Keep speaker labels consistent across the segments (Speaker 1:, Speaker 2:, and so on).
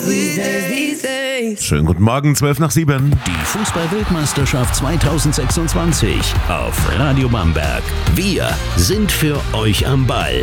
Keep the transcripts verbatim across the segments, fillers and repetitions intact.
Speaker 1: Schönen guten Morgen, zwölf nach sieben.
Speaker 2: Die Fußball-Weltmeisterschaft zweitausendsechsundzwanzig auf Radio Bamberg. Wir sind für euch am Ball.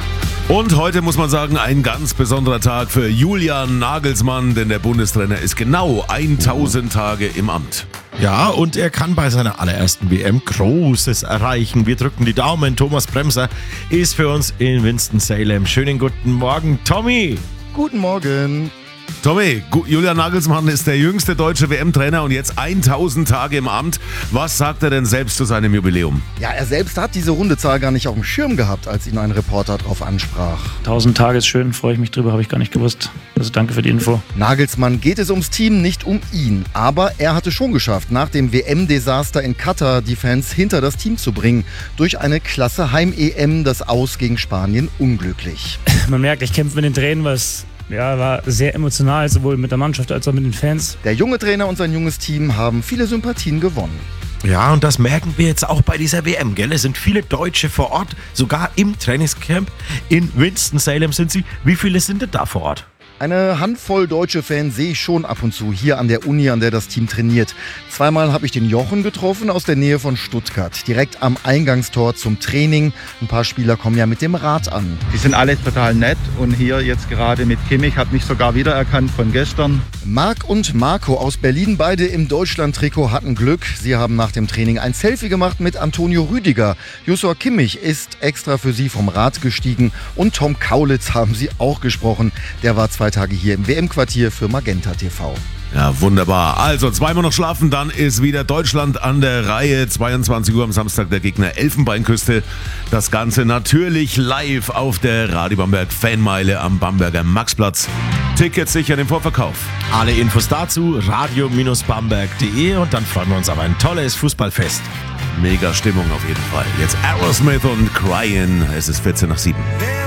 Speaker 1: Und heute muss man sagen, ein ganz besonderer Tag für Julian Nagelsmann, denn der Bundestrainer ist genau tausend Tage im Amt.
Speaker 3: Ja, und er kann bei seiner allerersten W M Großes erreichen. Wir drücken die Daumen. Thomas Bremser ist für uns in Winston-Salem. Schönen guten Morgen, Tommy.
Speaker 4: Guten Morgen.
Speaker 1: Tommy, Julian Nagelsmann ist der jüngste deutsche W M-Trainer und jetzt tausend Tage im Amt. Was sagt er denn selbst zu seinem Jubiläum?
Speaker 4: Ja, er selbst hat diese runde Zahl gar nicht auf dem Schirm gehabt, als ihn ein Reporter darauf ansprach.
Speaker 5: tausend Tage ist schön, freue ich mich drüber, habe ich gar nicht gewusst. Also danke für die Info.
Speaker 4: Nagelsmann geht es ums Team, nicht um ihn. Aber er hatte schon geschafft, nach dem W M-Desaster in Katar die Fans hinter das Team zu bringen. Durch eine klasse Heim-E M, das Aus gegen Spanien unglücklich.
Speaker 5: Man merkt, ich kämpfe mit den Tränen, was... Ja, war sehr emotional, sowohl mit der Mannschaft als auch mit den Fans.
Speaker 4: Der junge Trainer und sein junges Team haben viele Sympathien gewonnen.
Speaker 3: Ja, und das merken wir jetzt auch bei dieser W M, gell? Es sind viele Deutsche vor Ort, sogar im Trainingscamp. In Winston-Salem sind sie. Wie viele sind denn da vor Ort?
Speaker 4: Eine Handvoll deutsche Fans sehe ich schon ab und zu hier an der Uni, an der das Team trainiert. Zweimal habe ich den Jochen getroffen aus der Nähe von Stuttgart, direkt am Eingangstor zum Training. Ein paar Spieler kommen ja mit dem Rad an.
Speaker 6: Die sind alle total nett und hier jetzt gerade mit Kimmich, hat mich sogar wiedererkannt von gestern.
Speaker 4: Marc und Marco aus Berlin, beide im Deutschland-Trikot, hatten Glück. Sie haben nach dem Training ein Selfie gemacht mit Antonio Rüdiger. Joshua Kimmich ist extra für sie vom Rad gestiegen und Tom Kaulitz haben sie auch gesprochen. Der war zwei Tage hier im W M-Quartier für Magenta T V.
Speaker 1: Ja, wunderbar. Also zweimal noch schlafen, dann ist wieder Deutschland an der Reihe. zweiundzwanzig Uhr am Samstag der Gegner Elfenbeinküste. Das Ganze natürlich live auf der Radio Bamberg Fanmeile am Bamberger Maxplatz. Tickets sichern im Vorverkauf.
Speaker 3: Alle Infos dazu radio Bamberg punkt de und dann freuen wir uns auf ein tolles Fußballfest.
Speaker 1: Mega Stimmung auf jeden Fall. Jetzt Aerosmith und Cryin'. Es ist vierzehn nach sieben.